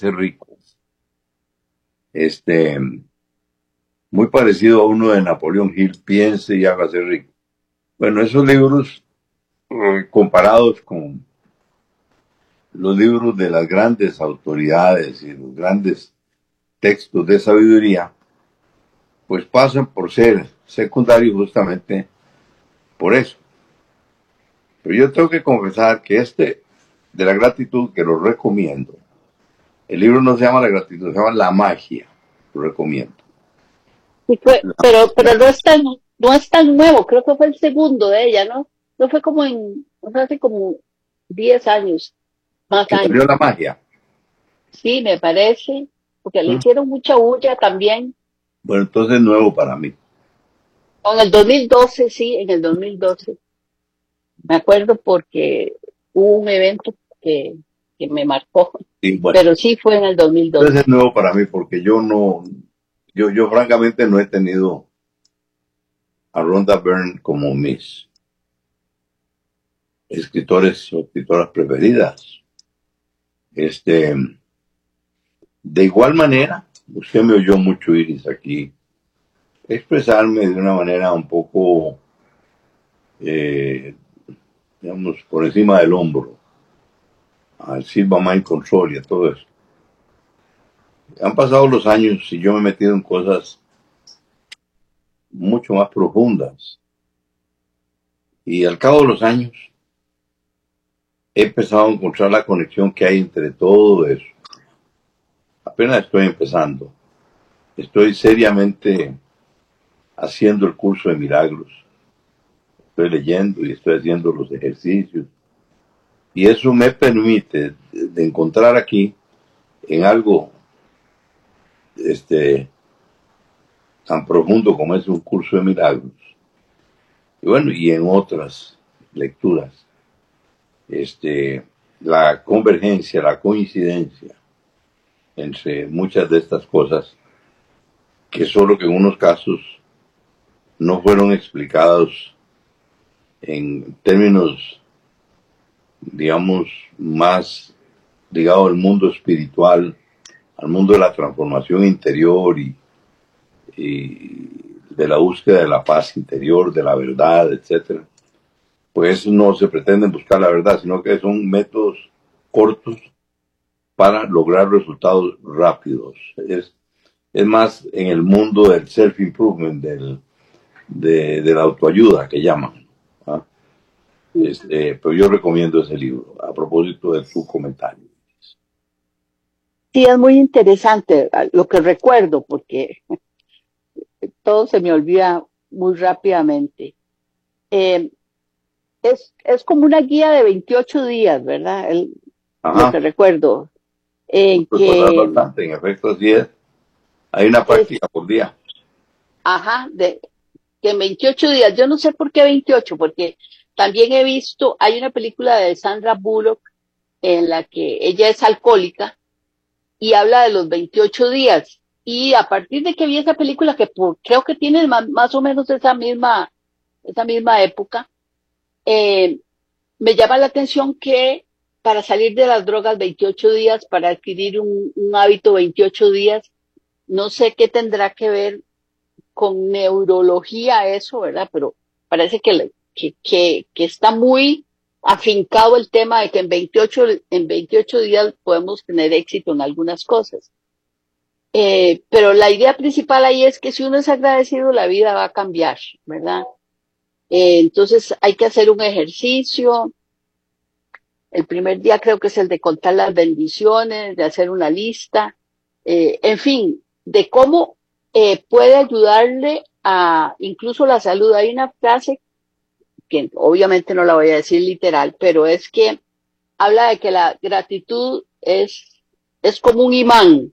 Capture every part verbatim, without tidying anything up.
hágase rico. Este, muy parecido a uno de Napoleón Hill, Piense y hágase rico. Bueno, esos libros, eh, comparados con los libros de las grandes autoridades y los grandes textos de sabiduría, pues pasan por ser secundarios justamente por eso. Pero yo tengo que confesar que este de la gratitud, que lo recomiendo, el libro no se llama La gratitud, se llama La magia, lo recomiendo. Y fue, pero, pero no es tan, no es tan nuevo, creo que fue el segundo de ella, ¿no? No fue como en, o sea, hace como diez años, más Que salió años. La magia. Sí, me parece, porque le ¿Mm? hicieron mucha bulla también. Bueno, entonces es nuevo para mí. O en el dos mil doce, sí, en el dos mil doce. Me acuerdo porque hubo un evento que, que me marcó, Y bueno, pero sí fue en el dos mil doce. entonces es nuevo para mí porque yo no, yo, yo francamente no he tenido a Rhonda Byrne como mis escritores o escritoras preferidas. Este, de igual manera, usted me oyó mucho, Iris, aquí expresarme de una manera un poco, eh, digamos, por encima del hombro, al Silva Mind Control y a todo eso. Han pasado los años y yo me he metido en cosas mucho más profundas. Y al cabo de los años he empezado a encontrar la conexión que hay entre todo eso. Apenas estoy empezando. Estoy seriamente haciendo el curso de milagros. Estoy leyendo y estoy haciendo los ejercicios. Y eso me permite de, de encontrar aquí en algo este, tan profundo como es un curso de milagros. Y bueno, y en otras lecturas, este, la convergencia, la coincidencia entre muchas de estas cosas que solo que en unos casos no fueron explicados en términos, digamos, más ligados al mundo espiritual, al mundo de la transformación interior y, y de la búsqueda de la paz interior, de la verdad, etcétera. Pues no se pretende buscar la verdad, sino que son métodos cortos para lograr resultados rápidos. Es, es más en el mundo del self-improvement, del, de, de la autoayuda que llaman. ¿Ah? Este, pero yo recomiendo ese libro, a propósito de tu comentario. Sí, es muy interesante lo que recuerdo, porque todo se me olvida muy rápidamente. Eh, es, es como una guía de veintiocho días, ¿verdad? El, lo Ajá, que recuerdo. En recordar que bastante, en efecto, así es. Hay una es, práctica por día. ajá, de, que en veintiocho días, yo no sé por qué veintiocho, porque también he visto, hay una película de Sandra Bullock en la que ella es alcohólica y habla de los veintiocho días. Y a partir de que vi esa película, que por, creo que tiene más, más o menos esa misma, esa misma época, eh, me llama la atención que para salir de las drogas veintiocho días, para adquirir un, un hábito veintiocho días, no sé qué tendrá que ver con neurología eso, ¿verdad? Pero parece que, que, que, que está muy afincado el tema de que en veintiocho, en veintiocho días podemos tener éxito en algunas cosas. Eh, pero la idea principal ahí es que si uno es agradecido, la vida va a cambiar, ¿verdad? Eh, entonces hay que hacer un ejercicio. El primer día creo que es el de contar las bendiciones, de hacer una lista, eh, en fin, de cómo eh, puede ayudarle a incluso la salud. Hay una frase que obviamente no la voy a decir literal, pero es que habla de que la gratitud es, es como un imán,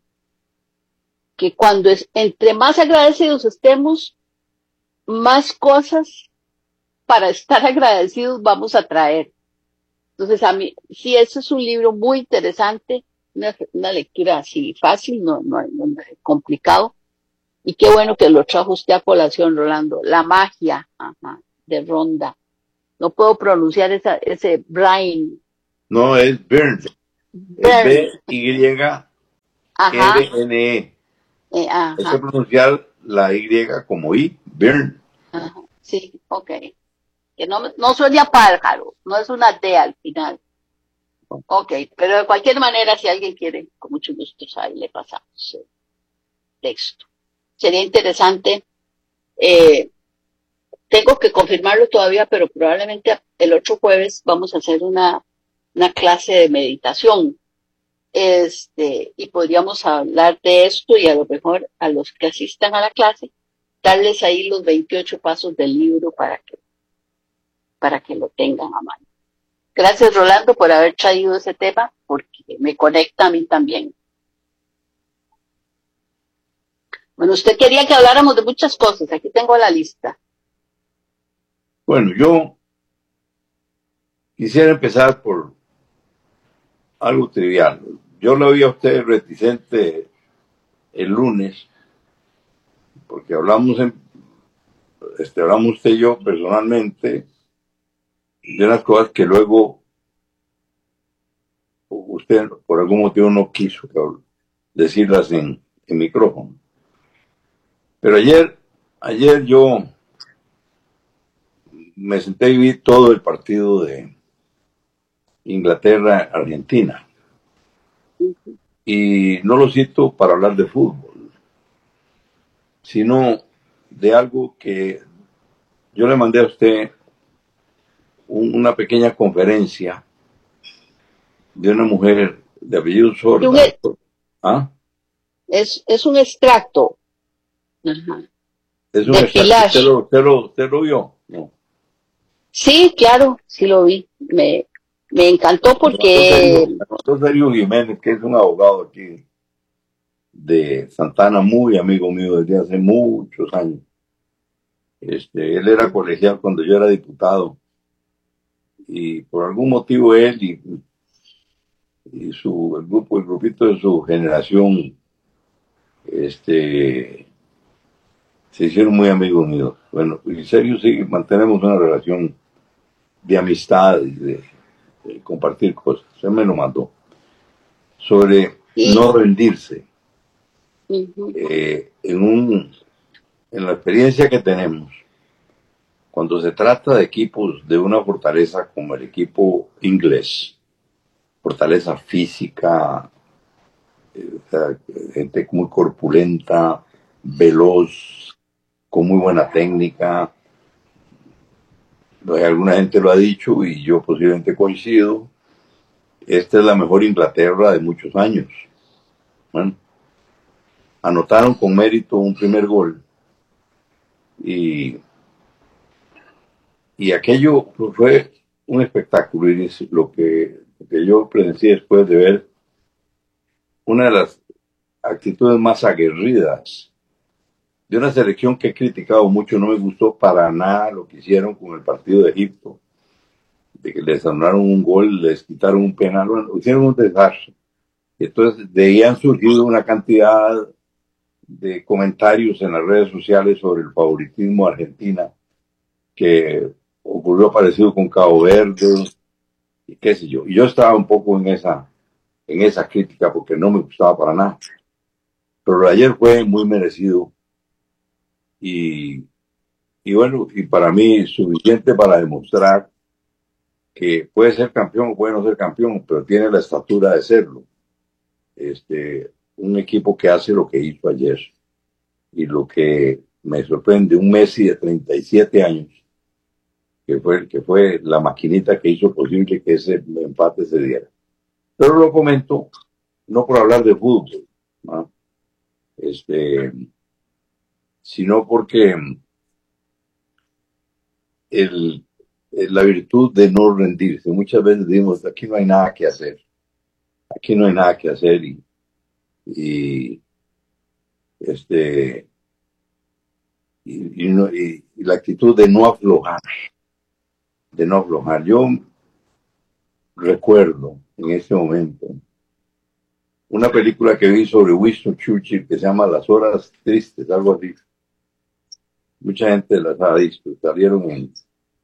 que cuando es, entre más agradecidos estemos, más cosas para estar agradecidos vamos a traer. Entonces, a mí, sí, eso es un libro muy interesante, una, una lectura así fácil, no, no, no es complicado. Y qué bueno que lo trajo usted a colación, Rolando. La magia, ajá, de Ronda. No puedo pronunciar esa, ese Brian No es Byrne, es Byrne. B Y Ajá, R N E. eh, Hay que ajá, pronunciar la Y como I, Bern. ajá. Sí, ok. Que no, no suene a pájaro, no es una D al final. Ok, pero de cualquier manera, si alguien quiere, con mucho gusto, ahí le pasamos el texto. Sería interesante. Eh, tengo que confirmarlo todavía, pero probablemente el otro jueves vamos a hacer una, una clase de meditación. Este, y podríamos hablar de esto y a lo mejor a los que asistan a la clase, darles ahí los veintiocho pasos del libro para que, para que lo tengan a mano. Gracias, Rolando, por haber traído ese tema, porque me conecta a mí también. Bueno, usted quería que habláramos de muchas cosas, aquí tengo la lista. Bueno, yo quisiera empezar por algo trivial. Yo lo vi a usted reticente el lunes, porque hablamos, en, este, hablamos usted y yo personalmente de unas cosas que luego usted por algún motivo no quiso decirlas en, en micrófono. Pero ayer, ayer yo me senté y vi todo el partido de Inglaterra-Argentina. Y no lo cito para hablar de fútbol, sino de algo que yo le mandé a usted un, una pequeña conferencia de una mujer de apellido Sorda. Es, ¿Ah? es, es un extracto. Ajá. Es un De extracto. Pilar. ¿Usted lo, usted lo, usted lo vio? No. Sí, claro, sí lo vi. Me, me encantó Me mandó Sergio, porque me mandó Sergio Jiménez, que es un abogado aquí de Santana, muy amigo mío desde hace muchos años. Este, él era colegial cuando yo era diputado y por algún motivo él y, y su el grupo, el grupito de su generación, este, se hicieron muy amigos míos. Bueno, en serio sí mantenemos una relación de amistad y de, de compartir cosas. Él me lo mandó sobre sí, no rendirse. uh-huh. Eh, en un en la experiencia que tenemos, cuando se trata de equipos de una fortaleza como el equipo inglés, fortaleza física, eh, o sea, gente muy corpulenta, veloz, con muy buena técnica. Alguna gente lo ha dicho y yo posiblemente coincido. Esta es la mejor Inglaterra de muchos años. Bueno, anotaron con mérito un primer gol y, y aquello fue un espectáculo y es lo que, lo que yo presencié después de ver una de las actitudes más aguerridas de una selección que he criticado mucho. No me gustó para nada lo que hicieron con el partido de Egipto, de que les anularon un gol, les quitaron un penal, bueno, hicieron un desastre. Entonces, de ahí han surgido una cantidad de comentarios en las redes sociales sobre el favoritismo de Argentina, que ocurrió parecido con Cabo Verde, y qué sé yo. Y yo estaba un poco en esa, en esa crítica porque no me gustaba para nada. Pero lo de ayer fue muy merecido y, y bueno, y para mí suficiente para demostrar que puede ser campeón o puede no ser campeón, pero tiene la estatura de serlo. Este, un equipo que hace lo que hizo ayer. Y lo que me sorprende, un Messi de treinta y siete años, que fue, que fue la maquinita que hizo posible que ese empate se diera. Pero lo comento no por hablar de fútbol, ¿no? Este, sino porque el, la virtud de no rendirse. Muchas veces decimos, aquí no hay nada que hacer, aquí no hay nada que hacer y, y este, y, y, no, y, y la actitud de no aflojar, de no aflojar. Yo recuerdo en este momento una película que vi sobre Winston Churchill que se llama Las Horas Tristes, algo así. Mucha gente las ha visto, salieron en,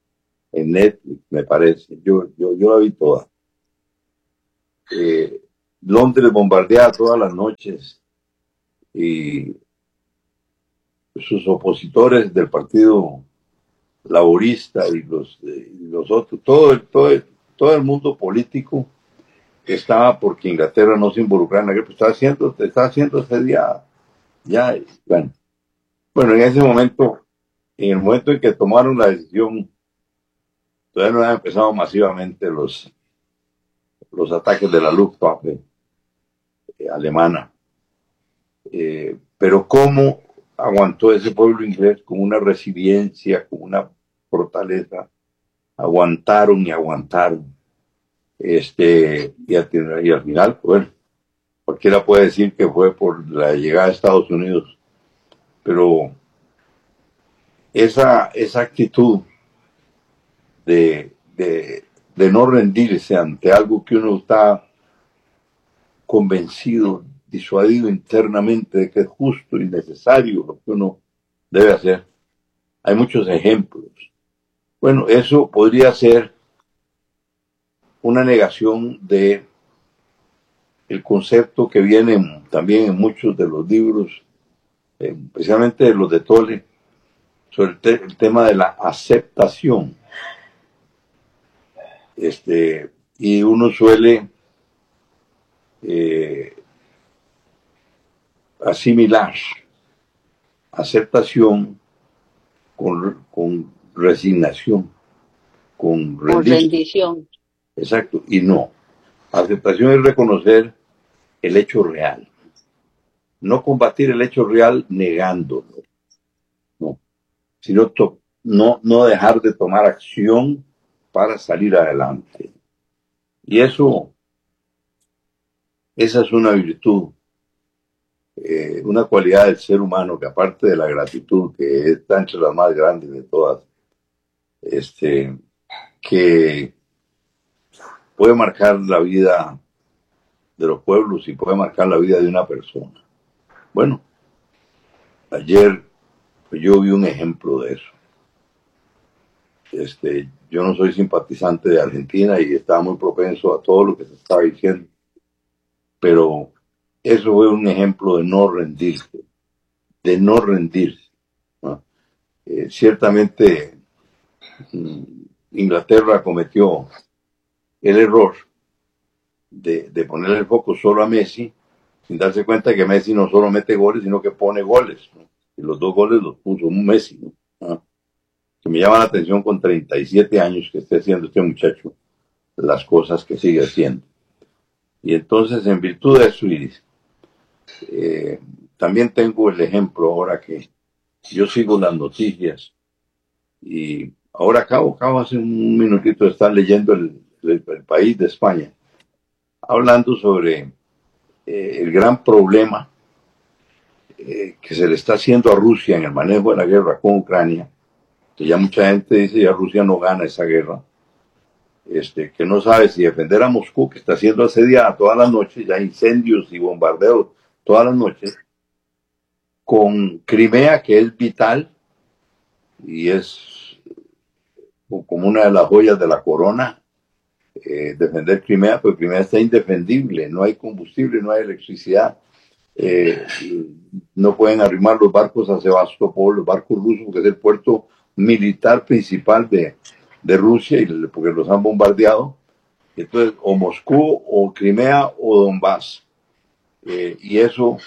en Netflix, me parece. Yo, yo, yo la vi toda. Eh, Londres bombardeada todas las noches y sus opositores del Partido Laborista y los, y los otros, todo el, todo, el, todo el mundo político estaba porque Inglaterra no se involucrara en la guerra, estaba haciendo, estaba haciendo ese día, ya, bueno. Bueno, en ese momento, en el momento en que tomaron la decisión, todavía no habían empezado masivamente los, los ataques de la Luftwaffe eh, alemana. Eh, pero cómo aguantó ese pueblo inglés con una resiliencia, con una fortaleza, aguantaron y aguantaron. Este, y, al, y al final, bueno, cualquiera puede decir que fue por la llegada de Estados Unidos, pero esa, esa actitud de, de, de no rendirse ante algo que uno está convencido, disuadido internamente de que es justo y necesario lo que uno debe hacer. Hay muchos ejemplos. Bueno, eso podría ser una negación de el concepto que viene también en muchos de los libros, eh, especialmente los de Tolle, sobre el, te el tema de la aceptación. Este, y uno suele eh, asimilar aceptación con, con resignación, con Con rendición. rendición. Exacto, y no. Aceptación es reconocer el hecho real, no combatir el hecho real negándolo, no, sino no, no dejar de tomar acción para salir adelante. Y eso, esa es una virtud, eh, una cualidad del ser humano que aparte de la gratitud, que está entre las más grandes de todas, este, que puede marcar la vida de los pueblos y puede marcar la vida de una persona. Bueno, ayer yo vi un ejemplo de eso. Este, yo no soy simpatizante de Argentina y estaba muy propenso a todo lo que se estaba diciendo, pero eso fue un ejemplo de no rendirse, de no rendirse, ¿no? Eh, ciertamente Inglaterra cometió el error de, de ponerle el foco solo a Messi, sin darse cuenta que Messi no solo mete goles, sino que pone goles, ¿no? Y los dos goles los puso un Messi, ¿no? ¿Ah? Que me llama la atención con treinta y siete años que esté haciendo este muchacho las cosas que sigue haciendo. Y entonces, en virtud de eso, Iris, eh, también tengo el ejemplo ahora que yo sigo las noticias y ahora acabo, acabo hace un minutito de estar leyendo el, el, el País de España, hablando sobre eh, el gran problema eh, que se le está haciendo a Rusia en el manejo de la guerra con Ucrania, que ya mucha gente dice ya Rusia no gana esa guerra, este, que no sabe si defender a Moscú, que está siendo asediada todas las noches, ya incendios y bombardeos todas las noches, con Crimea, que es vital y es como una de las joyas de la corona, eh, defender Crimea, porque Crimea está indefendible, no hay combustible, no hay electricidad, eh, no pueden arrimar los barcos a Sebastopol, los barcos rusos, porque es el puerto militar principal de, de Rusia, y porque los han bombardeado. Entonces, o Moscú, o Crimea, o Donbass. Eh, y eso,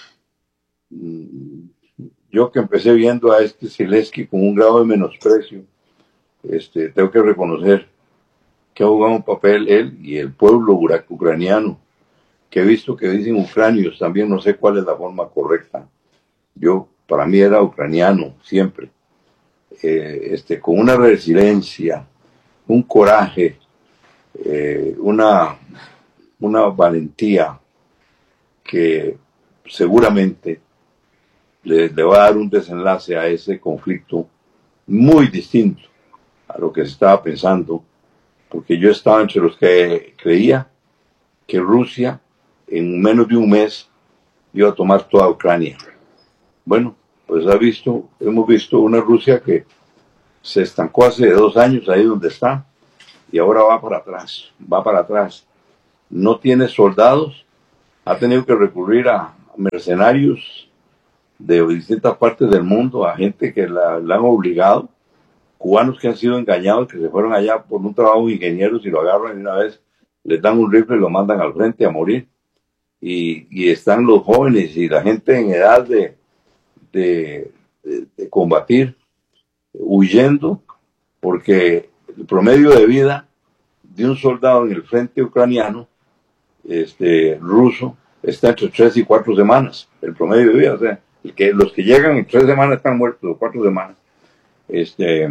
yo que empecé viendo a este Zelensky con un grado de menosprecio, este, tengo que reconocer que ha jugado un papel él y el pueblo ucraniano, que he visto que dicen ucranios, también no sé cuál es la forma correcta. Yo, para mí era ucraniano, siempre. Eh, este, con una resiliencia, un coraje, eh, una, una valentía que seguramente le, le va a dar un desenlace a ese conflicto muy distinto a lo que se estaba pensando, porque yo estaba entre los que creía que Rusia en menos de un mes iba a tomar toda Ucrania. Bueno, pues ha visto, hemos visto una Rusia que se estancó hace dos años ahí donde está y ahora va para atrás, va para atrás. No tiene soldados ha tenido que recurrir a mercenarios de distintas partes del mundo, a gente que la, la han obligado, cubanos que han sido engañados, que se fueron allá por un trabajo de ingenieros y lo agarran y una vez les dan un rifle y lo mandan al frente a morir. Y, y están los jóvenes y la gente en edad de, de, de, de combatir, huyendo, porque el promedio de vida de un soldado en el frente ucraniano, este, ruso, está entre tres y cuatro semanas, el promedio de vida, o sea, el que, los que llegan en tres semanas están muertos, o cuatro semanas, este,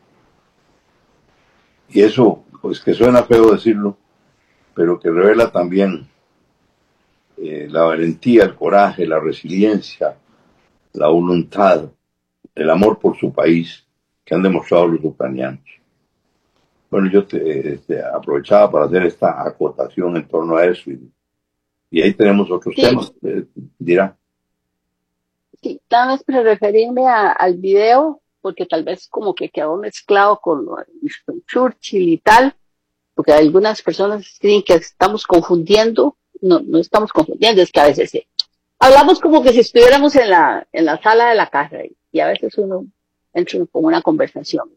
y eso, pues que suena feo decirlo, pero que revela también eh, la valentía, el coraje, la resiliencia, la voluntad, el amor por su país que han demostrado los ucranianos. Bueno, yo te, este, aprovechaba para hacer esta acotación en torno a eso y, y ahí tenemos otros Sí, temas, eh, dirá. sí, nada más para referirme a- al video, porque tal vez como que quedó mezclado con lo de Winston Churchill y tal, porque algunas personas creen que estamos confundiendo, no, no estamos confundiendo, es que a veces sí. Hablamos como que si estuviéramos en la, en la sala de la casa y, y a veces uno entra con una conversación.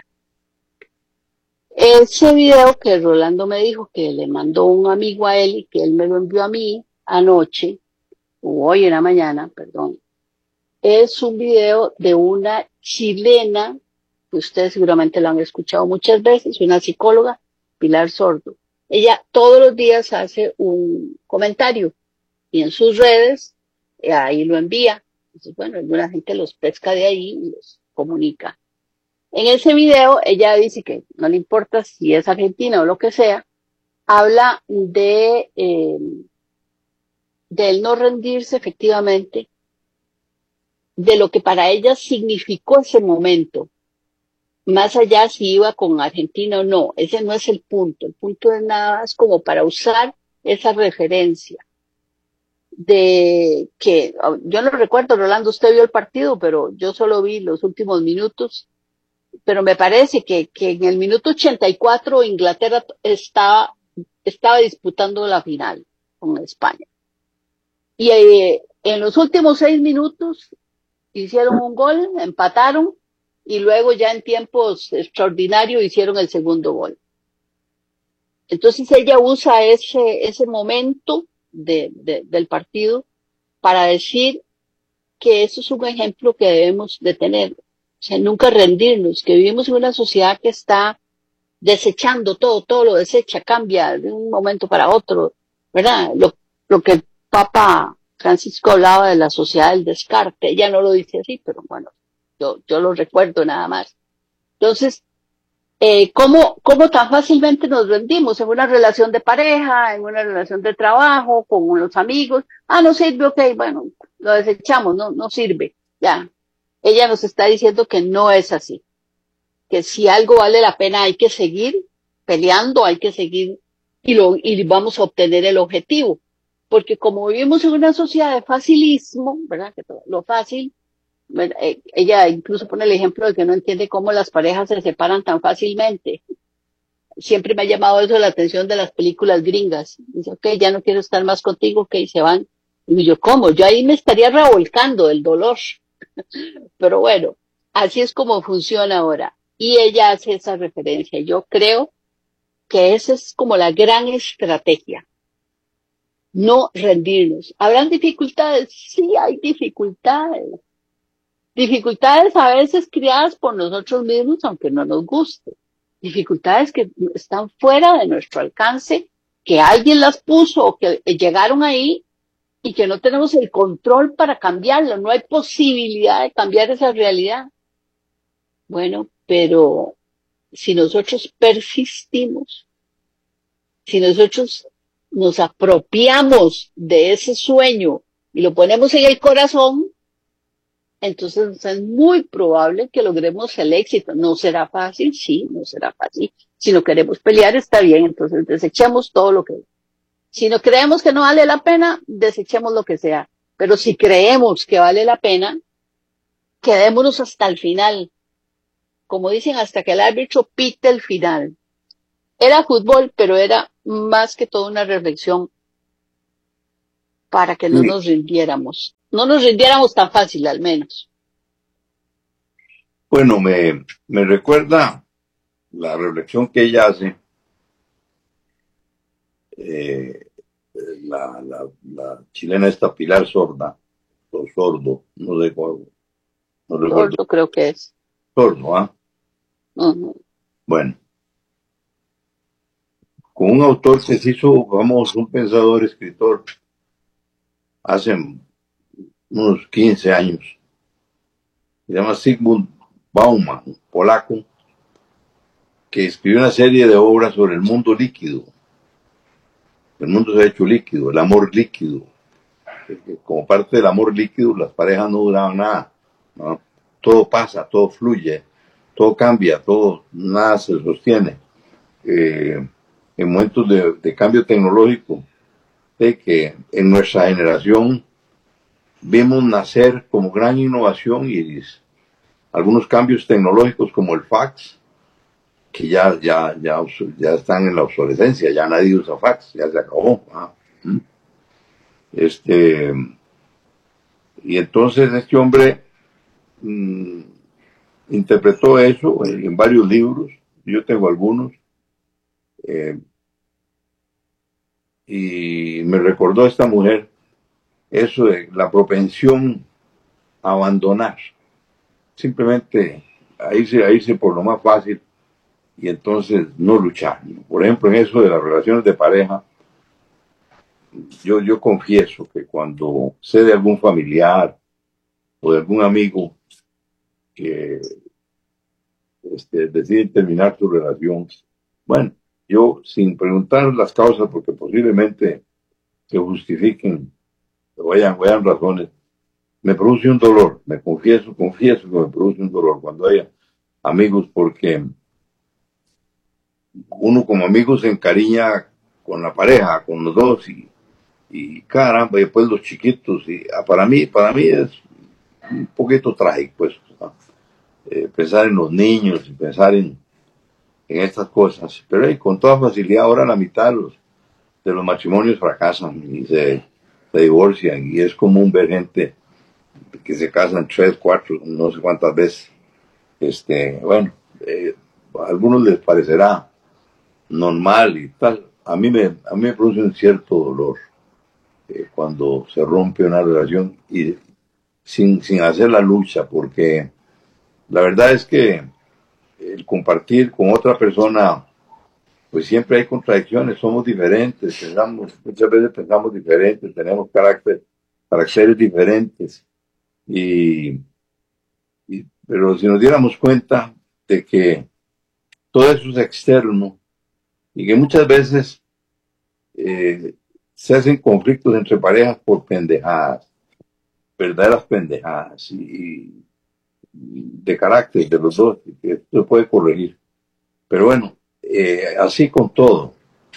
Ese video que Rolando me dijo que le mandó un amigo a él y que él me lo envió a mí anoche, o hoy en la mañana, perdón, es un video de una chilena, que ustedes seguramente lo han escuchado muchas veces, una psicóloga, Pilar Sordo. Ella todos los días hace un comentario y en sus redes eh, ahí lo envía. Entonces, bueno, alguna gente los pesca de ahí y los comunica. En ese video ella dice que no le importa si es argentina o lo que sea, habla de, eh, de él no rendirse efectivamente, de lo que para ella significó ese momento, más allá si iba con Argentina o no, ese no es el punto, el punto es nada más como para usar esa referencia de que, yo no recuerdo, Rolando, usted vio el partido, pero yo solo vi los últimos minutos, pero me parece que, que en el minuto ochenta y cuatro Inglaterra estaba, estaba disputando la final con España. Y eh, en los últimos seis minutos hicieron un gol, empataron y luego ya en tiempos extraordinarios hicieron el segundo gol. Entonces ella usa ese, ese momento de, de, del partido para decir que eso es un ejemplo que debemos de tener. O sea, nunca rendirnos, que vivimos en una sociedad que está desechando todo, todo lo desecha, cambia de un momento para otro, ¿verdad? Lo, lo que el Papa Francisco hablaba de la sociedad del descarte, ella no lo dice así, pero bueno, yo, yo lo recuerdo nada más. Entonces, eh, ¿cómo, ¿cómo tan fácilmente nos rendimos en una relación de pareja, en una relación de trabajo, con los amigos? Ah, no sirve, ok, bueno, lo desechamos, no, no sirve, ya. Ella nos está diciendo que no es así, que si algo vale la pena hay que seguir peleando, hay que seguir y, lo, y vamos a obtener el objetivo. Porque como vivimos en una sociedad de facilismo, ¿verdad? Que todo, lo fácil, eh, ella incluso pone el ejemplo de que no entiende cómo las parejas se separan tan fácilmente. Siempre me ha llamado eso la atención de las películas gringas. Dice, ok, ya no quiero estar más contigo, ok, se van. Y yo, ¿cómo? Yo ahí me estaría revolcando del dolor. Pero bueno, así es como funciona ahora. Y ella hace esa referencia. Yo creo que esa es como la gran estrategia. No rendirnos. ¿Habrán dificultades? Sí, hay dificultades. Dificultades a veces creadas por nosotros mismos, aunque no nos guste. Dificultades que están fuera de nuestro alcance, que alguien las puso o que llegaron ahí y que no tenemos el control para cambiarlo. No hay posibilidad de cambiar esa realidad. Bueno, pero si nosotros persistimos, si nosotros nos apropiamos de ese sueño y lo ponemos en el corazón, entonces es muy probable que logremos el éxito. No será fácil, sí, no será fácil. Si no queremos pelear, está bien, entonces desechemos todo lo que... Si no creemos que no vale la pena, desechemos lo que sea. Pero si creemos que vale la pena, quedémonos hasta el final. Como dicen, hasta que el árbitro pite el final. Era fútbol, pero era más que todo una reflexión para que no Sí. nos rindiéramos. No nos rindiéramos tan fácil, al menos. Bueno, me, me recuerda la reflexión que ella hace, eh, la, la, la chilena esta Pilar Sorda, o Sordo, no sé cuál, no recuerdo, Sordo creo que es. Sordo, ¿ah? Ujú. Bueno, con un autor que se hizo, vamos, un pensador, escritor, hace unos quince años, se llama Zygmunt Bauman, polaco, que escribió una serie de obras sobre el mundo líquido. El mundo se ha hecho líquido, el amor líquido. Como parte del amor líquido, las parejas no duraban nada, ¿no? Todo pasa, todo fluye, todo cambia, todo, nada se sostiene. Eh, en momentos de, de cambio tecnológico, de que en nuestra generación vimos nacer como gran innovación y algunos cambios tecnológicos como el fax, que ya, ya, ya, ya están en la obsolescencia, ya nadie usa fax, ya se acabó. ¿Ah? Este, y entonces este hombre mmm, interpretó eso en, en varios libros, yo tengo algunos, eh, y me recordó a esta mujer eso de la propensión a abandonar, simplemente a irse, a irse por lo más fácil y entonces no luchar. Por ejemplo, en eso de las relaciones de pareja, yo, yo confieso que cuando sé de algún familiar o de algún amigo que este, decide terminar su relación, bueno, yo sin preguntar las causas, porque posiblemente se justifiquen, o vayan, vayan razones, me produce un dolor, me confieso, confieso que me produce un dolor cuando haya amigos, porque uno como amigo se encariña con la pareja, con los dos, y, y caramba, y después los chiquitos, y ah, para mí, para mí es un poquito trágico, pues, ¿no? eh, pensar en los niños y pensar en, en estas cosas, pero eh, con toda facilidad ahora la mitad de los, de los matrimonios fracasan y se, se divorcian, y es común ver gente que se casan tres, cuatro, no sé cuántas veces. Este, bueno, eh, a algunos les parecerá normal y tal. A mí me, a mí me produce un cierto dolor eh, cuando se rompe una relación y sin, sin hacer la lucha, porque la verdad es que el compartir con otra persona, pues siempre hay contradicciones, somos diferentes, pensamos, muchas veces pensamos diferentes, tenemos carácter, caracteres diferentes, y, y, pero si nos diéramos cuenta de que todo eso es externo y que muchas veces eh, se hacen conflictos entre parejas por pendejadas, verdaderas pendejadas, y, y de carácter de los dos, que esto se puede corregir. Pero bueno, eh, así con todo,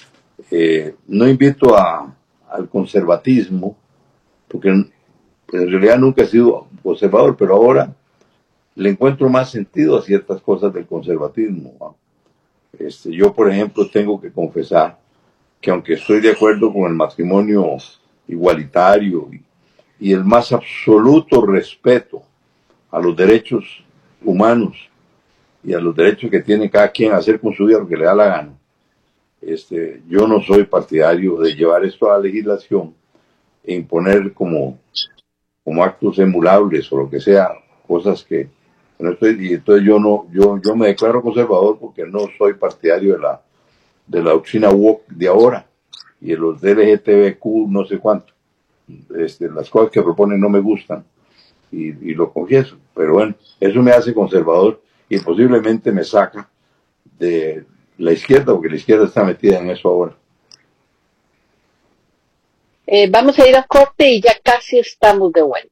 eh, no invito a, al conservatismo, porque en, en realidad nunca he sido conservador, pero ahora le encuentro más sentido a ciertas cosas del conservatismo, ¿no? Este, yo, por ejemplo, tengo que confesar que aunque estoy de acuerdo con el matrimonio igualitario y, y el más absoluto respeto a los derechos humanos y a los derechos que tiene cada quien a hacer con su vida lo que le da la gana, este, yo no soy partidario de llevar esto a la legislación e imponer como, como actos emulables o lo que sea, cosas que no estoy, y entonces yo no, yo, yo me declaro conservador porque no soy partidario de la, de la doctrina woke de ahora y de los L G T B Q no sé cuánto. Este, las cosas que proponen no me gustan y, y lo confieso, pero bueno, eso me hace conservador y posiblemente me saca de la izquierda, porque la izquierda está metida en eso ahora. Eh, vamos a ir a corte y ya casi estamos de vuelta.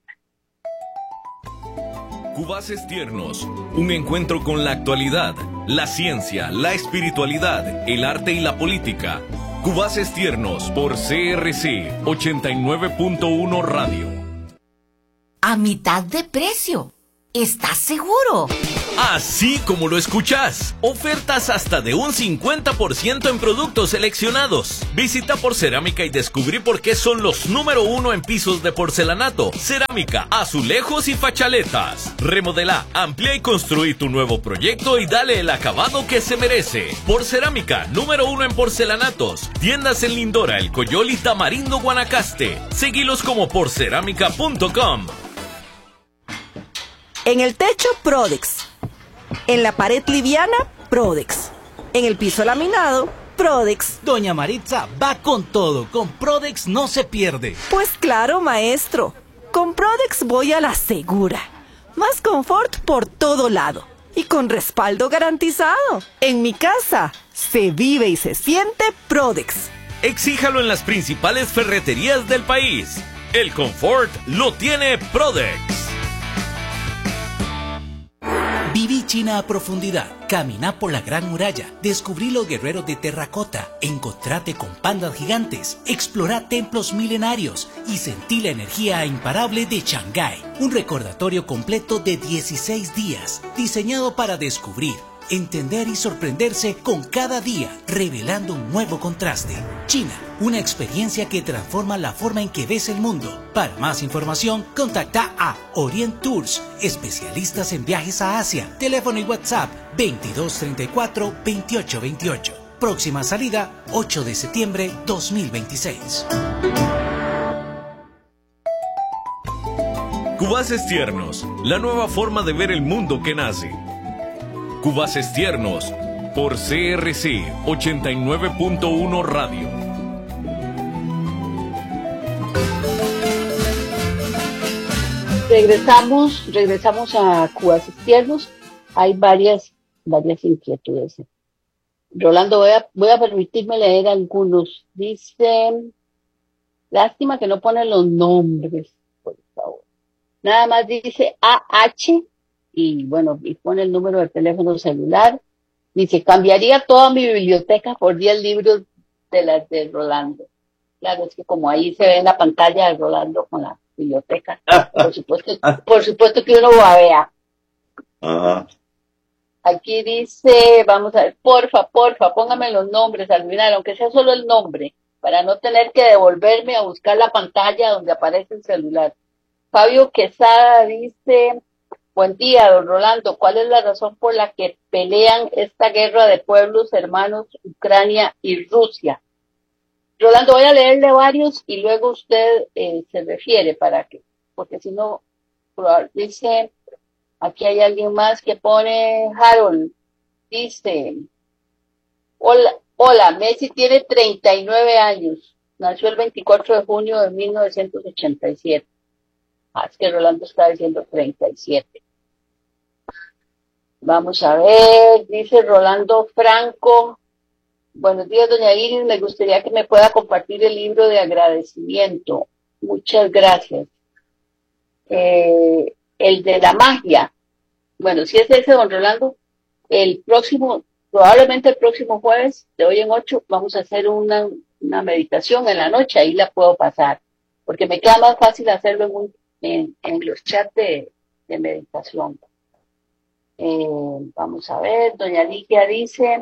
Cubaces Tiernos, un encuentro con la actualidad, la ciencia, la espiritualidad, el arte y la política. Cubaces Tiernos por C R C ochenta y nueve punto uno Radio. A mitad de precio. ¿Estás seguro? Así como lo escuchas, ofertas hasta de un cincuenta por ciento en productos seleccionados. Visita Porcerámica y descubrí por qué son los número uno en pisos de porcelanato, cerámica, azulejos y fachaletas. Remodela, amplía y construí tu nuevo proyecto y dale el acabado que se merece. Porcerámica, número uno en porcelanatos. Tiendas en Lindora, El Coyol y Tamarindo, Guanacaste. Seguilos como porcerámica punto com. En el techo, Prodex. En la pared liviana, Prodex. En el piso laminado, Prodex. Doña Maritza va con todo. Con Prodex no se pierde. Pues claro, maestro. Con Prodex voy a la segura. Más confort por todo lado. Y con respaldo garantizado. En mi casa, se vive y se siente Prodex. Exíjalo en las principales ferreterías del país. El confort lo tiene Prodex. Viví China a profundidad, caminá por la Gran Muralla, descubrí los guerreros de terracota, encontrate con pandas gigantes, explorá templos milenarios y sentí la energía imparable de Shanghái. Un recordatorio completo de dieciséis días, diseñado para descubrir, entender y sorprenderse con cada día, revelando un nuevo contraste. China, una experiencia que transforma la forma en que ves el mundo. Para más información, contacta a Orient Tours, especialistas en viajes a Asia. Teléfono y WhatsApp veintidós treinta y cuatro veintiocho veintiocho. Próxima salida ocho de septiembre dos mil veintiséis. Cubaces Tiernos, la nueva forma de ver el mundo que nace. Cubaces Tiernos, por C R C ochenta y nueve punto uno Radio. Regresamos, regresamos a Cubaces Tiernos. Hay varias, varias inquietudes. Rolando, voy a, voy a permitirme leer algunos. Dicen, lástima que no ponen los nombres, por favor. Nada más dice A H y bueno, y pone el número de teléfono celular. Dice, cambiaría toda mi biblioteca por diez libros de las de Rolando. Claro, es que como ahí se ve en la pantalla de Rolando con la biblioteca, por supuesto, por supuesto que uno babea. Ajá. Aquí dice, vamos a ver, porfa, porfa, póngame los nombres al final, aunque sea solo el nombre, para no tener que devolverme a buscar la pantalla donde aparece el celular. Fabio Quesada dice, buen día, don Rolando, ¿cuál es la razón por la que pelean esta guerra de pueblos hermanos, Ucrania y Rusia? Rolando, voy a leerle varios y luego usted eh, se refiere para que, porque si no, dice, aquí hay alguien más que pone, Harold, dice, hola, hola, Messi tiene treinta y nueve años, nació el veinticuatro de junio de mil novecientos ochenta y siete. Ah, es que Rolando está diciendo treinta y siete. Vamos a ver, dice Rolando Franco, buenos días, doña Iris, me gustaría que me pueda compartir el libro de agradecimiento. Muchas gracias. Eh, el de la magia. Bueno, si es ese, don Rolando, el próximo, probablemente el próximo jueves, de hoy en ocho, vamos a hacer una, una meditación en la noche, ahí la puedo pasar, porque me queda más fácil hacerlo en, un, en, en los chats de, de meditación. Eh, vamos a ver, doña Ligia dice,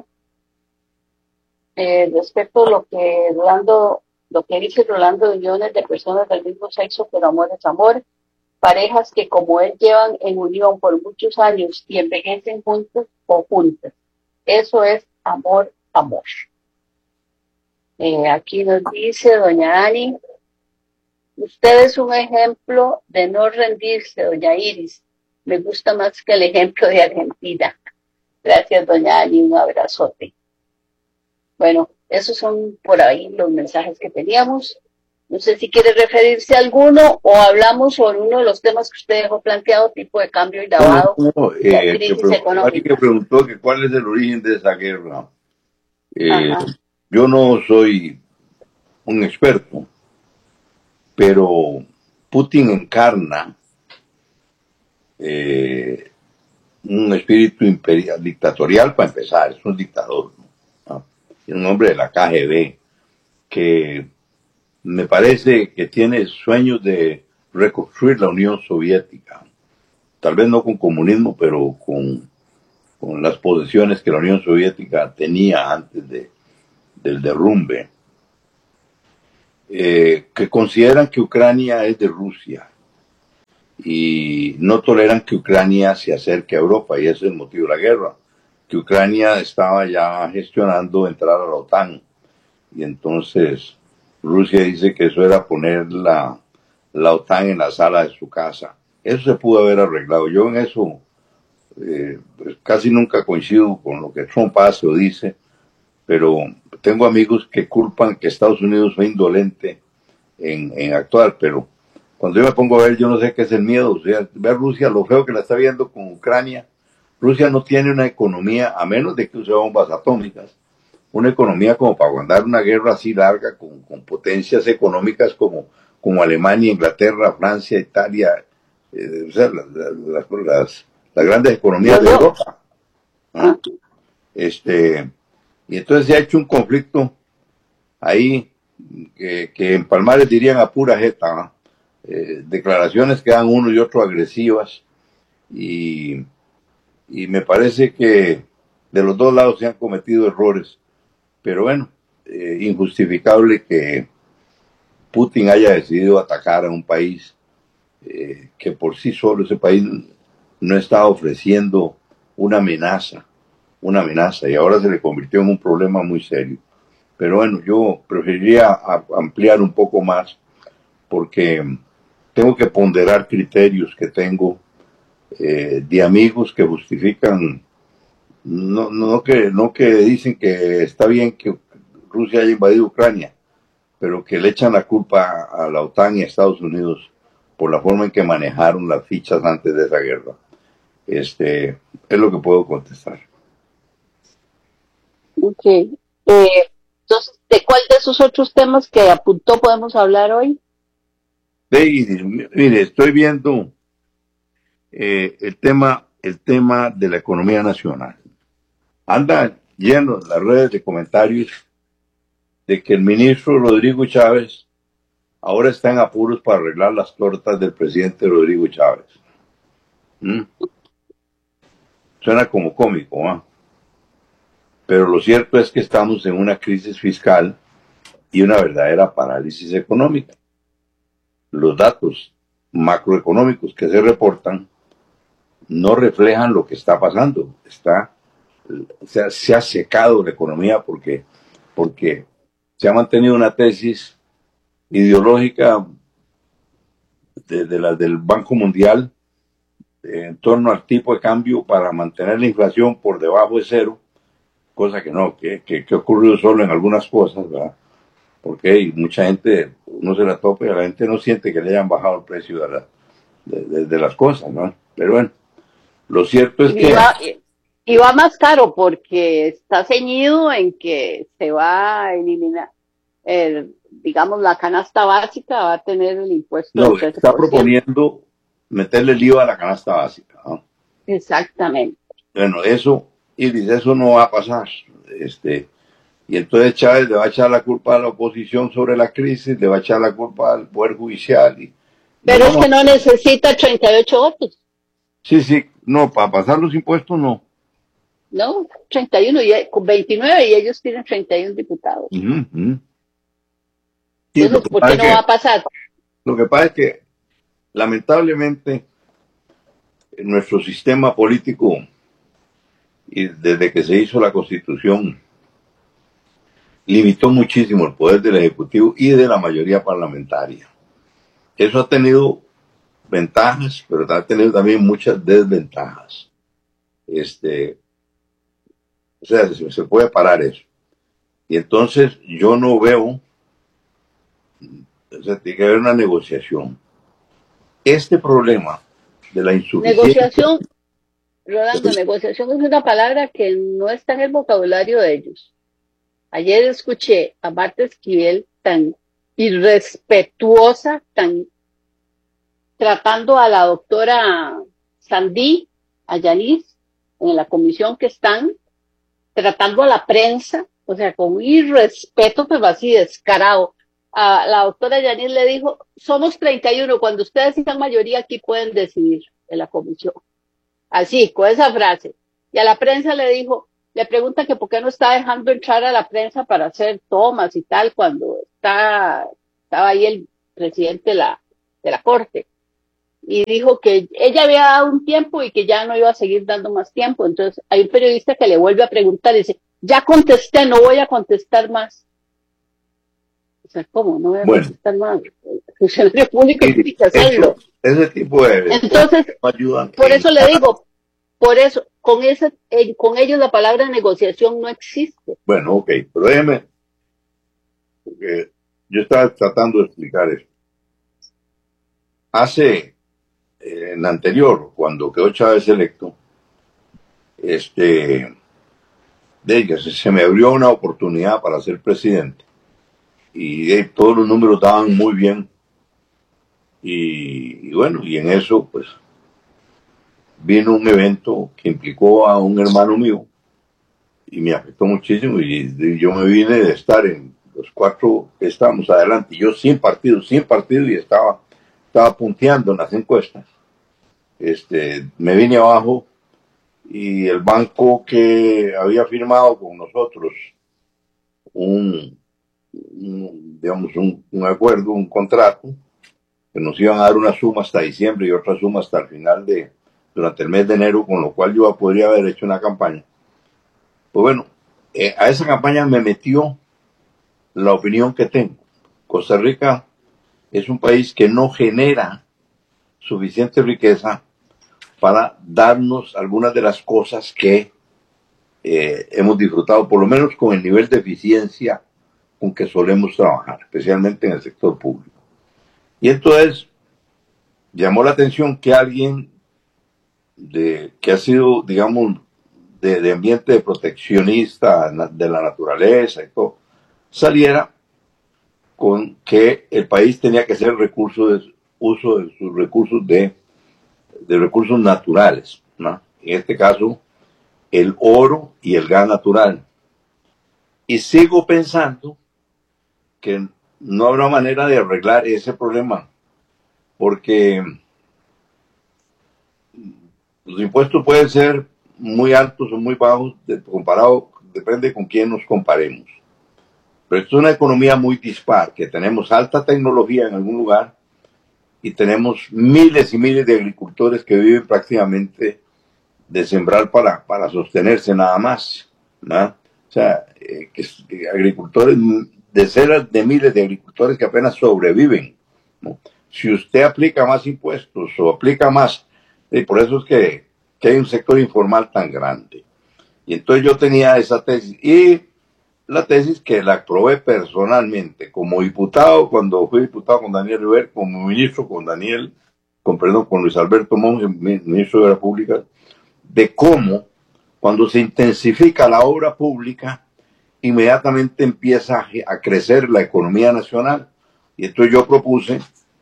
eh, respecto a lo que Rolando, lo que dice Rolando, millones de personas del mismo sexo, pero amor es amor, parejas que como él llevan en unión por muchos años y envejecen juntos o juntas. Eso es amor, amor. Eh, aquí nos dice doña Ani, usted es un ejemplo de no rendirse, doña Iris. Me gusta más que el ejemplo de Argentina. Gracias, doña Ani, un abrazote. Bueno, esos son por ahí los mensajes que teníamos. No sé si quiere referirse a alguno o hablamos sobre uno de los temas que usted dejó planteado, tipo de cambio y lavado, no, no, y la eh, crisis que económica. Alguien que preguntó que cuál es el origen de esa guerra. Eh, yo no soy un experto, pero Putin encarna eh, un espíritu imperial, dictatorial para empezar, es un dictador, ¿no? Es un hombre de la K G B que me parece que tiene sueños de reconstruir la Unión Soviética, tal vez no con comunismo, pero con con las posesiones que la Unión Soviética tenía antes de, del derrumbe, eh, que consideran que Ucrania es de Rusia y no toleran que Ucrania se acerque a Europa, y ese es el motivo de la guerra, que Ucrania estaba ya gestionando entrar a la OTAN, y entonces Rusia dice que eso era poner la, la OTAN en la sala de su casa. Eso se pudo haber arreglado. Yo en eso eh, pues casi nunca coincido con lo que Trump hace o dice, pero tengo amigos que culpan que Estados Unidos fue indolente en, en actuar, pero cuando yo me pongo a ver, yo no sé qué es el miedo. O sea, ver Rusia, lo feo que la está viendo con Ucrania. Rusia no tiene una economía, a menos de que use bombas atómicas, una economía como para aguantar una guerra así larga con, con potencias económicas como, como Alemania, Inglaterra, Francia, Italia, eh, o sea, las, las, las, las grandes economías de Europa. ¿Ah? Este, y entonces se ha hecho un conflicto ahí que, que en Palmares dirían a pura jeta, ¿no? Eh, declaraciones que dan uno y otro agresivas, y, y me parece que de los dos lados se han cometido errores, pero bueno, eh, injustificable que Putin haya decidido atacar a un país eh, que por sí solo ese país no está ofreciendo una amenaza, una amenaza, y ahora se le convirtió en un problema muy serio. Pero bueno, yo preferiría ampliar un poco más, porque tengo que ponderar criterios que tengo eh, de amigos que justifican, no, no, que, no que dicen que está bien que Rusia haya invadido Ucrania, pero que le echan la culpa a la OTAN y a Estados Unidos por la forma en que manejaron las fichas antes de esa guerra. Este, es lo que puedo contestar. Ok. Eh, entonces, ¿de cuál de esos otros temas que apuntó podemos hablar hoy? David, mire, estoy viendo eh, el tema, el tema de la economía nacional. Anda lleno las redes de comentarios de que el ministro Rodrigo Chávez ahora está en apuros para arreglar las tortas del presidente Rodrigo Chávez. ¿Mm? Suena como cómico, ¿ah? Pero lo cierto es que estamos en una crisis fiscal y una verdadera parálisis económica. Los datos macroeconómicos que se reportan no reflejan lo que está pasando. Está, se, ha, se ha secado la economía porque, porque se ha mantenido una tesis ideológica de, de la del Banco Mundial eh, en torno al tipo de cambio para mantener la inflación por debajo de cero, cosa que no, que, que, que ha ocurrido solo en algunas cosas, ¿verdad? Porque hay mucha gente, uno se la topa y la gente no siente que le hayan bajado el precio de, la, de, de, de las cosas, ¿no? Pero bueno, lo cierto es y que... Va, y va más caro porque está ceñido en que se va a eliminar, el, digamos, la canasta básica va a tener el impuesto No, del trece por ciento. está proponiendo meterle el I V A a la canasta básica, ¿no? Exactamente. Bueno, eso, Iris, eso no va a pasar. Este... Y entonces Chávez le va a echar la culpa a la oposición sobre la crisis, le va a echar la culpa al Poder Judicial. Y, Pero es que no necesita treinta y ocho votos. Sí, sí, no, para pasar los impuestos no. No, treinta y uno, y, con veintinueve, y ellos tienen treinta y uno diputados. Uh -huh. Sí, Entonces, ¿por qué no que, va a pasar? Lo que pasa es que, lamentablemente, nuestro sistema político, y desde que se hizo la Constitución, limitó muchísimo el poder del Ejecutivo y de la mayoría parlamentaria. Eso ha tenido ventajas, pero ha tenido también muchas desventajas. Este, o sea, se, se puede parar eso. Y entonces yo no veo, o sea, tiene que haber una negociación. Este problema de la insuficiencia... Negociación, Rolando, negociación es una palabra que no está en el vocabulario de ellos. Ayer escuché a Marta Esquivel tan irrespetuosa, tan tratando a la doctora Sandí, a Yanis, en la comisión que están, tratando a la prensa, o sea, con irrespeto, pero así descarado. A la doctora Yanis le dijo, somos treinta y uno, cuando ustedes sean mayoría aquí pueden decidir en la comisión. Así, con esa frase. Y a la prensa le dijo, le pregunta que por qué no está dejando entrar a la prensa para hacer tomas y tal, cuando está, estaba ahí el presidente de la, de la corte. Y dijo que ella había dado un tiempo y que ya no iba a seguir dando más tiempo. Entonces hay un periodista que le vuelve a preguntar y dice, ya contesté, no voy a contestar más. O sea, ¿cómo? No voy a bueno, contestar más. El funcionario público tiene que hacerlo. Ese tipo de... Entonces, ayudan por eso le digo, por eso, con ese, eh, con ellos la palabra negociación no existe. Bueno, ok, pero déjeme, porque yo estaba tratando de explicar eso. Hace, eh, en anterior, cuando quedó Chávez electo, este, de ella, se, se me abrió una oportunidad para ser presidente. Y eh, todos los números daban muy bien. Y, y bueno, y en eso, pues, vino un evento que implicó a un hermano mío y me afectó muchísimo y, y yo me vine de estar en los cuatro que estábamos adelante, yo sin partido, sin partido y estaba, estaba punteando en las encuestas. Este, me vine abajo y el banco que había firmado con nosotros un, un digamos, un, un acuerdo, un contrato, que nos iban a dar una suma hasta diciembre y otra suma hasta el final de, durante el mes de enero, con lo cual yo podría haber hecho una campaña. Pues bueno, eh, a esa campaña me metió la opinión que tengo. Costa Rica es un país que no genera suficiente riqueza para darnos algunas de las cosas que eh, hemos disfrutado, por lo menos con el nivel de eficiencia con que solemos trabajar, especialmente en el sector público. Y entonces llamó la atención que alguien de, que ha sido, digamos, de, de ambiente proteccionista de la naturaleza y todo, saliera con que el país tenía que hacer recurso de, uso de sus recursos de, de recursos naturales, ¿no? En este caso, el oro y el gas natural. Y sigo pensando que no habrá manera de arreglar ese problema, porque los impuestos pueden ser muy altos o muy bajos, de, comparado, depende con quién nos comparemos. Pero esto es una economía muy dispar, que tenemos alta tecnología en algún lugar y tenemos miles y miles de agricultores que viven prácticamente de sembrar para, para sostenerse nada más, ¿no? O sea, eh, que, que agricultores, decenas de miles de agricultores que apenas sobreviven, ¿no? Si usted aplica más impuestos o aplica más, y por eso es que, que hay un sector informal tan grande. Y entonces yo tenía esa tesis, y la tesis que la aprobé personalmente, como diputado, cuando fui diputado con Daniel Rivera, como ministro con Daniel, con, perdón, con Luis Alberto Monge, ministro de la Pública, de cómo, cuando se intensifica la obra pública, inmediatamente empieza a crecer la economía nacional. Y entonces yo propuse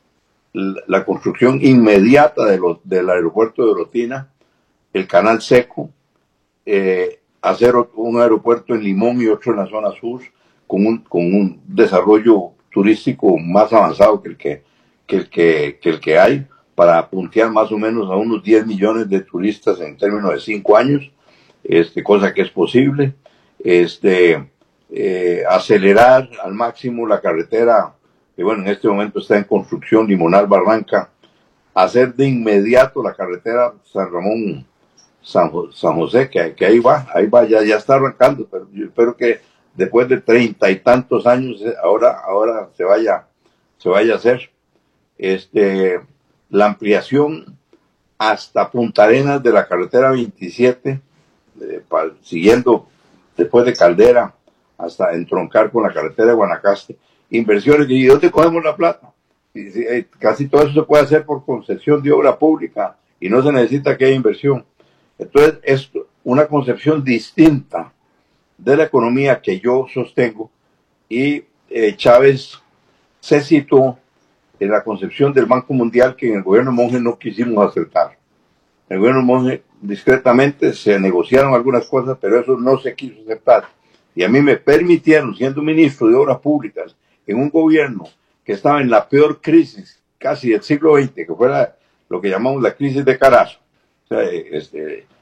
la construcción inmediata de los, del aeropuerto de Orotina, el canal seco, eh, hacer un aeropuerto en Limón y otro en la zona sur, con un, con un desarrollo turístico más avanzado que el que, que, el que, que el que hay, para puntear más o menos a unos diez millones de turistas en términos de cinco años, este, cosa que es posible, este, eh, acelerar al máximo la carretera, que bueno, en este momento está en construcción, Limonal Barranca, hacer de inmediato la carretera San Ramón, San, San José, que, que ahí va, ahí va, ya, ya está arrancando, pero yo espero que después de treinta y tantos años, ahora, ahora se vaya, se vaya a hacer, este, la ampliación hasta Punta Arenas de la carretera veintisiete, eh, pa, siguiendo después de Caldera, hasta entroncar con la carretera de Guanacaste, inversiones. ¿Y dónde cogemos la plata? Y, eh, casi todo eso se puede hacer por concesión de obra pública y no se necesita que haya inversión. Entonces, es una concepción distinta de la economía que yo sostengo, y eh, Chávez se situó en la concepción del Banco Mundial que en el gobierno Monge no quisimos aceptar. En el gobierno Monge discretamente se negociaron algunas cosas, pero eso no se quiso aceptar. Y a mí me permitieron, siendo ministro de Obras Públicas, en un gobierno que estaba en la peor crisis casi del siglo veinte, que fue la, lo que llamamos la crisis de Carazo. O sea, este,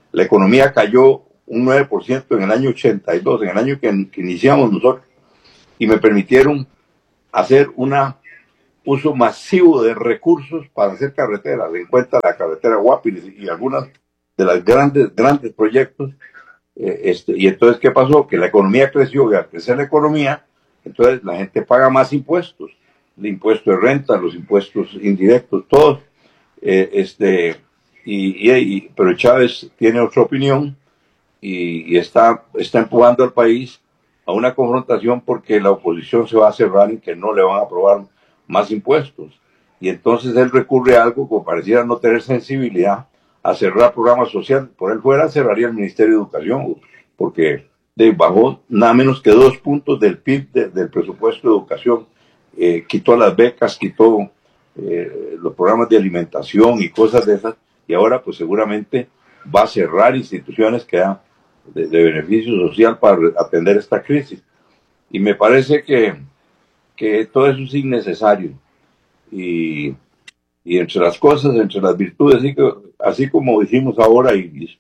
la economía cayó un nueve por ciento en el año ochenta y dos, en el año que, que iniciamos nosotros, y me permitieron hacer un uso masivo de recursos para hacer carreteras, en cuenta la carretera Guapiles y algunas de las grandes, grandes proyectos. Eh, este, y entonces, ¿qué pasó? Que la economía creció, y al crecer la economía, entonces la gente paga más impuestos, el impuesto de renta, los impuestos indirectos, todos. Eh, este, y, y, pero Chávez tiene otra opinión y, y está, está empujando al país a una confrontación porque la oposición se va a cerrar y que no le van a aprobar más impuestos. Y entonces él recurre a algo que pareciera no tener sensibilidad, a cerrar programas sociales. Por él fuera, cerraría el Ministerio de Educación, porque de, bajó nada menos que dos puntos del P I B de, del presupuesto de educación, eh, quitó las becas, quitó eh, los programas de alimentación y cosas de esas, y ahora pues seguramente va a cerrar instituciones que dan de, de beneficio social para atender esta crisis. Y me parece que, que todo eso es innecesario. Y, y entre las cosas, entre las virtudes, así, que, así como dijimos ahora, y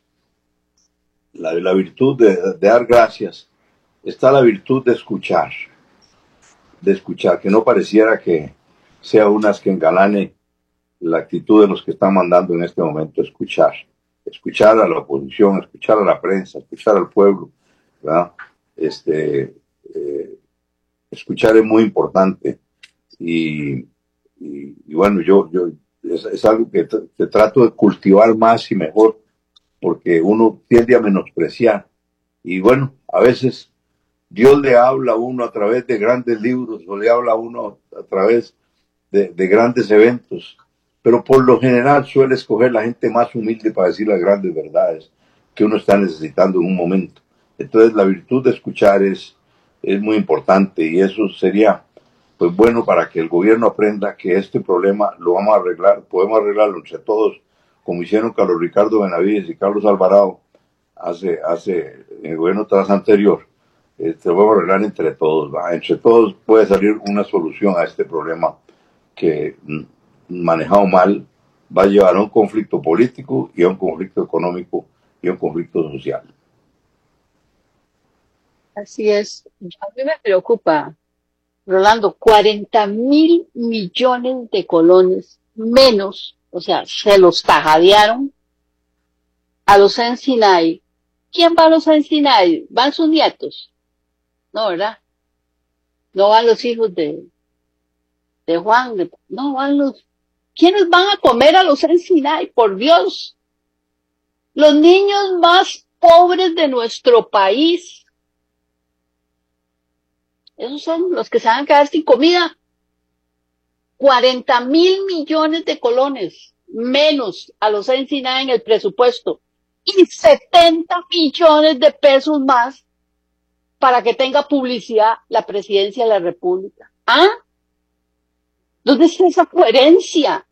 la, la virtud de, de dar gracias, está la virtud de escuchar, de escuchar, que no pareciera que sea unas que engalane la actitud de los que están mandando en este momento, escuchar, escuchar a la oposición, escuchar a la prensa, escuchar al pueblo, ¿verdad? Este, eh, escuchar es muy importante y Y, y bueno, yo, yo es, es algo que, que trato de cultivar más y mejor, porque uno tiende a menospreciar. Y bueno, a veces Dios le habla a uno a través de grandes libros, o le habla a uno a través de, de grandes eventos, pero por lo general suele escoger la gente más humilde para decir las grandes verdades que uno está necesitando en un momento. Entonces la virtud de escuchar es, es muy importante, y eso sería pues bueno para que el gobierno aprenda que este problema lo vamos a arreglar, podemos arreglarlo entre todos, como hicieron Carlos Ricardo Benavides y Carlos Alvarado hace, hace en el gobierno tras anterior. Este, lo vamos a arreglar entre todos, ¿va? Entre todos puede salir una solución a este problema que, manejado mal, va a llevar a un conflicto político y a un conflicto económico y a un conflicto social. Así es. A mí me preocupa, Rolando, cuarenta mil millones de colones menos, o sea, se los tajadearon a los Encinay. ¿Quién va a los Encinay? ¿Van sus nietos? No, ¿verdad? No van los hijos de, de Juan, de, no van los... ¿Quiénes van a comer a los Encinay? Por Dios. Los niños más pobres de nuestro país. Esos son los que se van a quedar sin comida. cuarenta mil millones de colones menos a los Encinay en el presupuesto y setenta millones de pesos más para que tenga publicidad la presidencia de la República. ¿Ah? ¿Dónde está esa coherencia?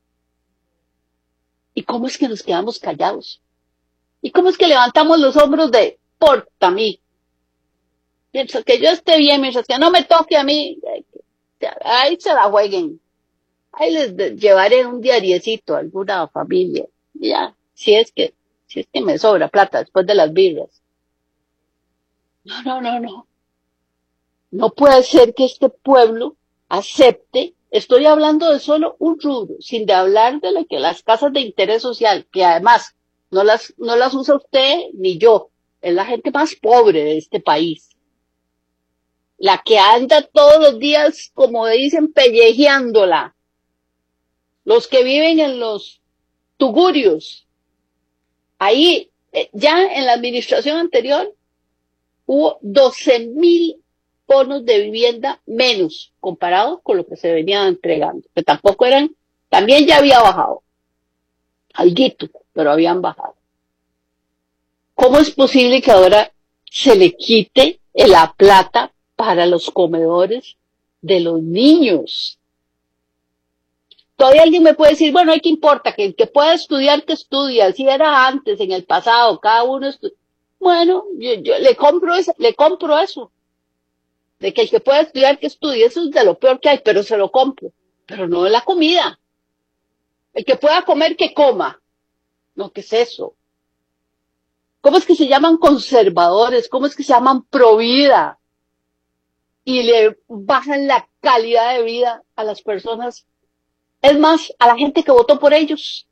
¿Y cómo es que nos quedamos callados? ¿Y cómo es que levantamos los hombros de porta a mí? Mientras que yo esté bien, mientras que no me toque a mí, ahí se la jueguen. Ahí les llevaré un diariecito a alguna familia. Ya, si es que, si es que me sobra plata después de las birras. No, no, no, no. No puede ser que este pueblo acepte, estoy hablando de solo un rubro, sin de hablar de lo que las casas de interés social, que además no las, no las usa usted ni yo, es la gente más pobre de este país. La que anda todos los días, como dicen, pellejeándola. Los que viven en los tugurios. Ahí, ya en la administración anterior, hubo doce mil bonos de vivienda menos, comparado con lo que se venía entregando. Que tampoco eran, también ya había bajado. Alguito, pero habían bajado. ¿Cómo es posible que ahora se le quite la plata para los comedores de los niños? Todavía alguien me puede decir, bueno, ¿qué importa? Que el que pueda estudiar, que estudie. Así era antes, en el pasado, cada uno estudia. Bueno, yo, yo le compro eso, le compro eso. De que el que pueda estudiar, que estudie. Eso es de lo peor que hay, pero se lo compro. Pero no de la comida. El que pueda comer, que coma. No, ¿qué es eso? ¿Cómo es que se llaman conservadores? ¿Cómo es que se llaman provida? Y le bajan la calidad de vida a las personas. Es más, a la gente que votó por ellos.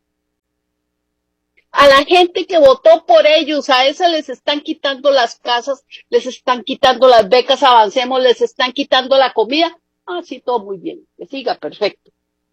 A la gente que votó por ellos, a esa les están quitando las casas, les están quitando las becas Avancemos, les están quitando la comida. Ah, sí, todo muy bien, que siga, perfecto.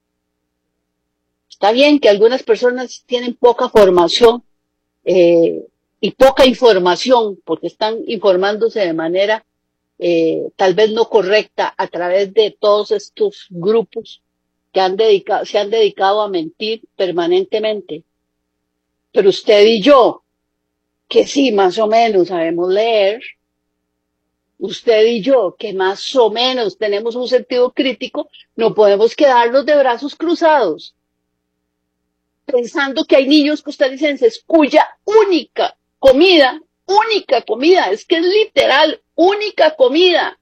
Está bien que algunas personas tienen poca formación eh, y poca información, porque están informándose de manera eh, tal vez no correcta a través de todos estos grupos que han dedicado, se han dedicado a mentir permanentemente. Pero usted y yo, que sí, más o menos sabemos leer, usted y yo, que más o menos tenemos un sentido crítico, no podemos quedarnos de brazos cruzados, pensando que hay niños costarricenses cuya única comida, única comida, es que es literal, única comida,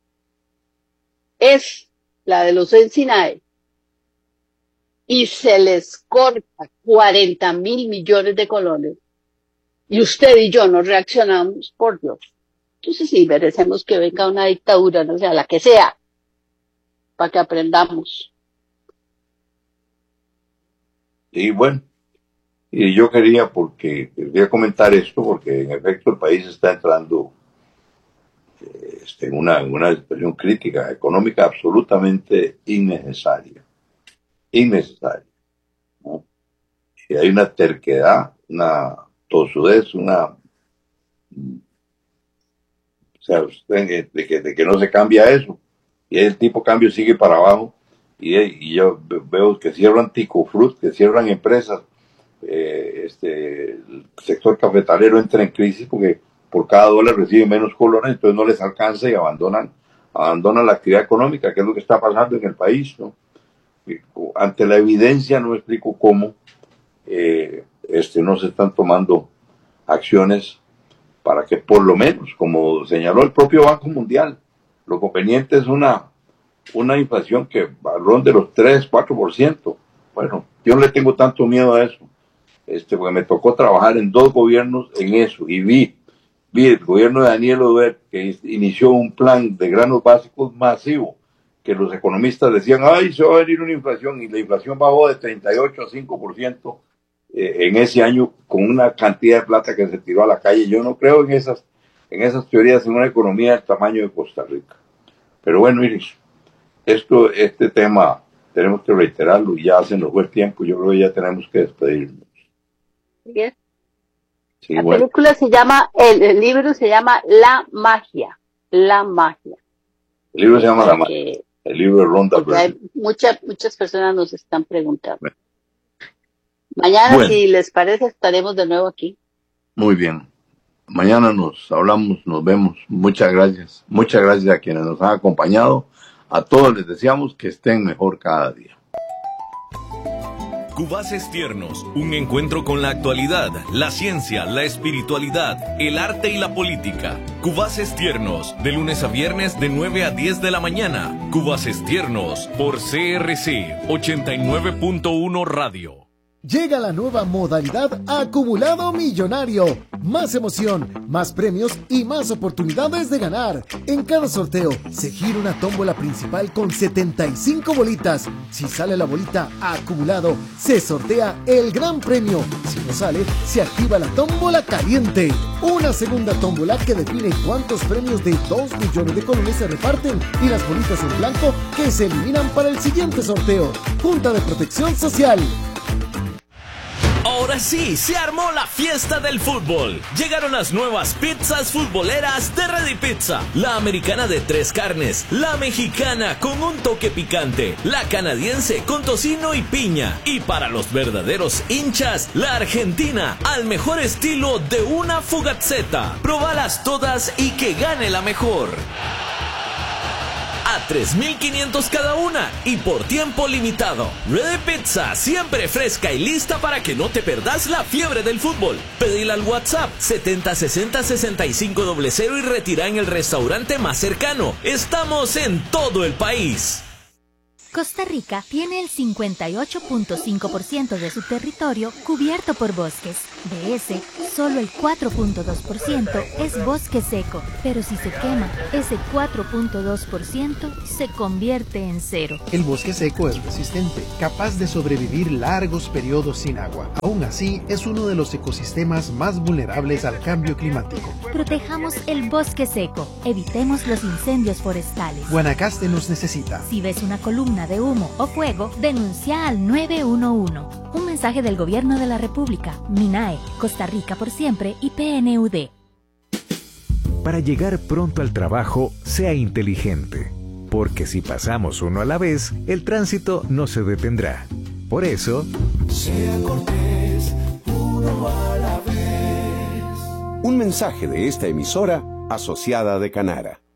es la de los Encinae. Y se les corta cuarenta mil millones de colones. Y usted y yo no reaccionamos, por Dios. Entonces sí, merecemos que venga una dictadura, no sea la que sea, para que aprendamos. Y bueno, y yo quería, porque quería comentar esto, porque en efecto el país está entrando este, en una, en una situación crítica, económica absolutamente innecesaria. innecesario, ¿no? Y hay una terquedad, una tosudez, una, o sea, de que, de que no se cambia eso, y el tipo de cambio sigue para abajo, y, y yo veo que cierran Ticofrut, que cierran empresas, eh, este, el sector cafetalero entra en crisis porque por cada dólar recibe menos colones, entonces no les alcanza y abandonan, abandonan la actividad económica, que es lo que está pasando en el país, ¿no? Ante la evidencia no explico cómo eh, este, no se están tomando acciones para que por lo menos, como señaló el propio Banco Mundial, lo conveniente es una, una inflación que ronde los tres, cuatro por ciento. Bueno, yo no le tengo tanto miedo a eso, este, porque me tocó trabajar en dos gobiernos en eso y vi, vi el gobierno de Daniel Oduber que inició un plan de granos básicos masivo, que los economistas decían, ay, se va a venir una inflación, y la inflación bajó de treinta y ocho a cinco por ciento eh, en ese año, con una cantidad de plata que se tiró a la calle. Yo no creo en esas, en esas teorías en una economía del tamaño de Costa Rica. Pero bueno, Iris, esto, este tema tenemos que reiterarlo, y ya se nos fue el tiempo, yo creo que ya tenemos que despedirnos. Bien. Sí, la bueno. película se llama, el, el libro se llama La Magia, La Magia. El libro se llama La Magia. Que, El libro de Ronda hay muchas, muchas personas nos están preguntando. Bueno. Mañana, bueno, si les parece, estaremos de nuevo aquí. Muy bien. Mañana nos hablamos, nos vemos. Muchas gracias. Muchas gracias a quienes nos han acompañado. A todos les deseamos que estén mejor cada día. Cubaces Tiernos, un encuentro con la actualidad, la ciencia, la espiritualidad, el arte y la política. Cubaces Tiernos, de lunes a viernes de nueve a diez de la mañana. Cubaces Tiernos, por C R C ochenta y nueve punto uno Radio. Llega la nueva modalidad Acumulado Millonario. Más emoción, más premios y más oportunidades de ganar. En cada sorteo se gira una tómbola principal con setenta y cinco bolitas. Si sale la bolita acumulado, se sortea el gran premio. Si no sale, se activa la tómbola caliente. Una segunda tómbola que define cuántos premios de dos millones de colones se reparten y las bolitas en blanco que se eliminan para el siguiente sorteo. Junta de Protección Social. Ahora sí, se armó la fiesta del fútbol. Llegaron las nuevas pizzas futboleras de Ready Pizza. La americana de tres carnes, la mexicana con un toque picante, la canadiense con tocino y piña. Y para los verdaderos hinchas, la argentina al mejor estilo de una Fugazzetta. Probalas todas y que gane la mejor. A tres mil quinientos cada una y por tiempo limitado. Ready Pizza, siempre fresca y lista para que no te perdas la fiebre del fútbol. Pedila al WhatsApp setenta sesenta sesenta y cinco cero cero y retira en el restaurante más cercano. Estamos en todo el país. Costa Rica tiene el cincuenta y ocho punto cinco por ciento de su territorio cubierto por bosques. De ese, solo el cuatro punto dos por ciento es bosque seco, pero si se quema, ese cuatro punto dos por ciento se convierte en cero. El bosque seco es resistente, capaz de sobrevivir largos periodos sin agua. Aún así, es uno de los ecosistemas más vulnerables al cambio climático. Protejamos el bosque seco, evitemos los incendios forestales. Guanacaste nos necesita. Si ves una columna de humo o fuego, denuncia al nueve uno uno. Un mensaje del Gobierno de la República, MINAE, Costa Rica por siempre y P N U D. Para llegar pronto al trabajo, sea inteligente, porque si pasamos uno a la vez, el tránsito no se detendrá. Por eso, sea cortés, uno a la vez. Un mensaje de esta emisora asociada de Canara.